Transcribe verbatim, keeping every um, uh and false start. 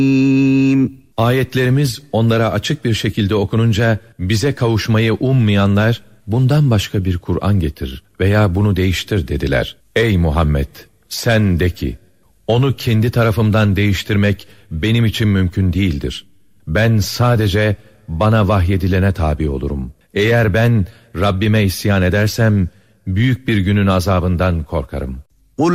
Ayetlerimiz onlara açık bir şekilde okununca bize kavuşmayı ummayanlar bundan başka bir Kur'an getir veya bunu değiştir dediler. Ey Muhammed, sen de ki onu kendi tarafımdan değiştirmek benim için mümkün değildir. Ben sadece bana vahyedilene tabi olurum. Eğer ben Rabbime isyan edersem büyük bir günün azabından korkarım.